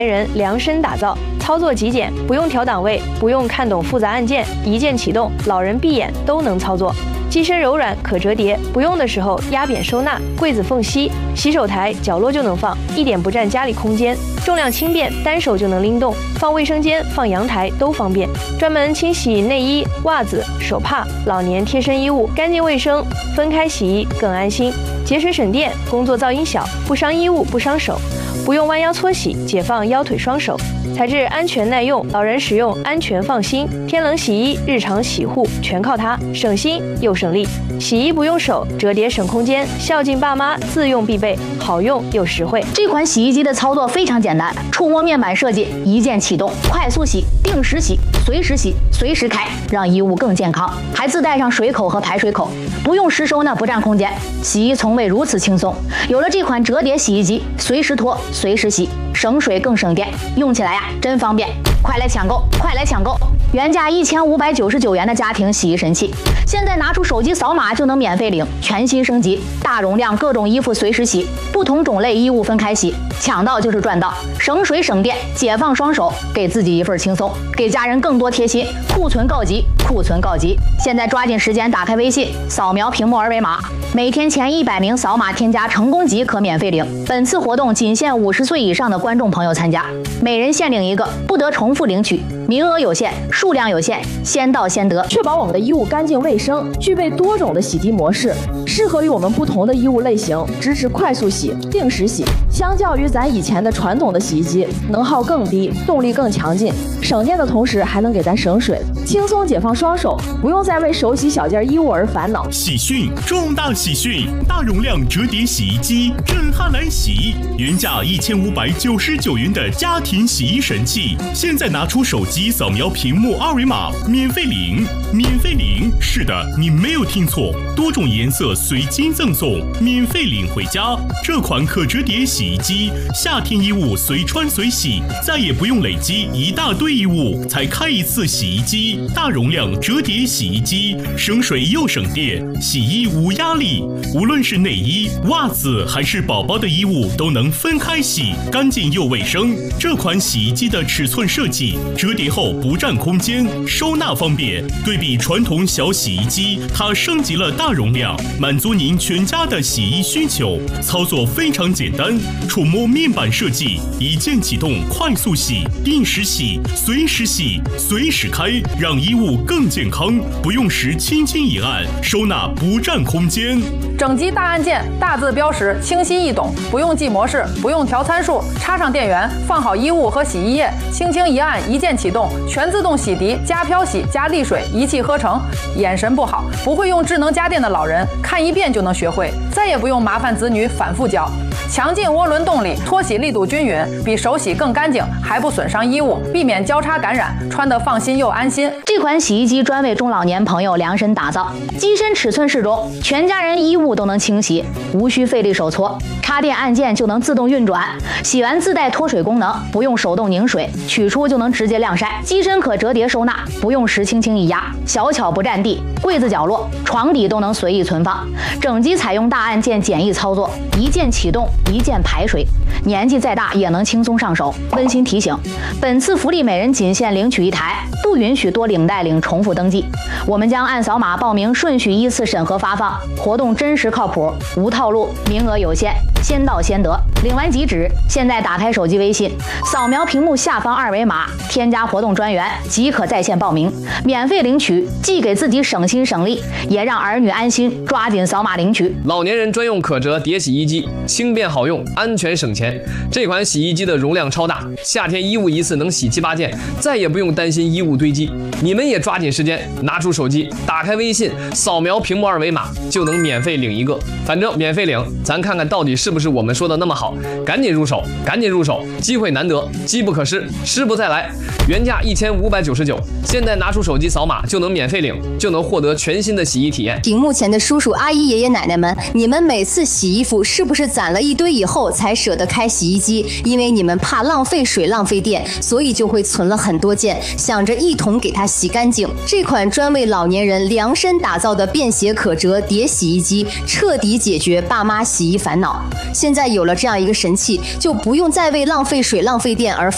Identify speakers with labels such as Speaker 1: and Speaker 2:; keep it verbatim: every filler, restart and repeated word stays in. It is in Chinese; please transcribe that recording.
Speaker 1: 人量身打造，操作极简，不用调档位，不用看懂复杂按键，一键启动，老人闭眼都能操作。机身柔软可折叠，不用的时候压扁收纳，柜子缝隙、洗手台角落就能放，一点不占家里空间。重量轻便，单手就能拎动，放卫生间、放阳台都方便。专门清洗内衣、袜子、手帕、老年贴身衣物，干净卫生，分开洗衣更安心，节水省电，工作噪音小，不伤衣物不伤手。不用弯腰搓洗，解放腰腿双手，材质安全耐用，老人使用安全放心。天冷洗衣，日常洗护全靠它，省心又省力。洗衣不用手，折叠省空间，孝敬爸妈自用必备，好用又实惠。
Speaker 2: 这款洗衣机的操作非常简单，触摸面板设计，一键启动，快速洗、定时洗、随时洗、随时开，让衣物更健康。还自带上水口和排水口，不用实收呢，不占空间。洗衣从未如此轻松。有了这款折叠洗衣机，随时脱。随时洗，省水更省电，用起来呀真方便！快来抢购，快来抢购！原价一千五百九十九元的家庭洗衣神器，现在拿出手机扫码就能免费领，全新升级，大容量各种衣服随时洗，不同种类衣物分开洗，抢到就是赚到，省水省电，解放双手，给自己一份轻松，给家人更多贴心。库存告急，库存告急！现在抓紧时间打开微信，扫描屏幕二维码，每天前一百名扫码添加成功即可免费领。本次活动仅限五十岁以上的观众朋友参加，每人限领一个，不得重复领取，名额有限，数量有限，先到先得。
Speaker 3: 确保我们的衣物干净卫生，具备多种的洗涤模式，适合于我们不同的衣物类型，支持快速洗、定时洗。相较于咱以前的传统的洗衣机，能耗更低，动力更强劲，省电的同时还能给咱省水，轻松解放双手，不用再为手洗小件衣物而烦恼。
Speaker 4: 喜讯！重大喜讯！大容量折叠洗衣机震撼来袭，原价一千五百九十九元的家庭洗衣神器，现在拿出手机扫描屏幕二维码，免费领，免费领！是的，你没有听错，多种颜色随机赠送，免费领回家。这款可折叠洗衣机，夏天衣物随穿随洗，再也不用累积一大堆衣物才开一次洗衣机。大容量折叠洗衣机，省水又省电，洗衣无压力。无论是内衣、袜子还是宝宝的衣物，都能分开洗，干净又卫生。这款洗衣机的尺寸设计，折叠后不占空间，收纳方便。对比传统小洗衣机，它升级了大容量，满足您全家的洗衣需求。操作非常简单，触摸面板设计，一键启动，快速洗、定时洗、随时洗、随时开，让衣物更健康。不用时轻轻一按，收纳不占空间。
Speaker 5: 整机大按键，大字标识，清晰易懂，不用记模式，不用调参数，插上电源，放好衣物和洗衣液，轻轻一按，一键启动，全自动洗涤，加漂洗，加沥水，一气呵成。眼神不好，不会用智能家电的老人，看一遍就能学会，再也不用麻烦子女反复教。强劲涡轮动力，脱洗力度均匀，比手洗更干净，还不损伤衣物，避免交叉感染，穿得放心又安心。
Speaker 2: 这款洗衣机专为中老年朋友量身打造，机身尺寸适中，全家人衣物都能清洗，无需费力手搓，插电按键就能自动运转，洗完自带脱水功能，不用手动拧水，取出就能直接晾晒。机身可折叠收纳，不用时轻轻一压，小巧不占地，柜子角落、床底都能随意存放。整机采用大按键简易操作，一键启动，一键排水，年纪再大也能轻松上手。温馨提醒，本次福利每人仅限领取一台，不允许多领带领重复登记。我们将按扫码报名顺序依次审核发放，活动真实靠谱，无套路，名额有限，先到先得。领完即止，现在打开手机微信，扫描屏幕下方二维码，添加活动专员即可在线报名，免费领取，既给自己省心省力，也让儿女安心，抓紧扫码领取。
Speaker 6: 老年人专用可折叠洗衣机，轻便好用，安全省钱。这款洗衣机的容量超大，夏天衣物一次能洗七八件，再也不用担心衣物堆积。你们也抓紧时间，拿出手机，打开微信，扫描屏幕二维码，就能免费领一个。反正免费领，咱看看到底是不是我们说的那么好。赶紧入手，赶紧入手，机会难得，机不可失，失不再来。原价一千五百九十九，现在拿出手机扫码就能免费领，就能获得全新的洗衣体验。
Speaker 7: 屏幕前的叔叔阿姨爷爷奶奶们，你们每次洗衣服是不是攒了一堆以后才舍得开洗衣机？因为你们怕浪费水浪费电，所以就会存了很多件，想着一同给它洗干净。这款专为老年人量身打造的便携可折叠洗衣机，彻底解决爸妈洗衣烦恼。现在有了这样一个神器，就不用再为浪费水浪费电而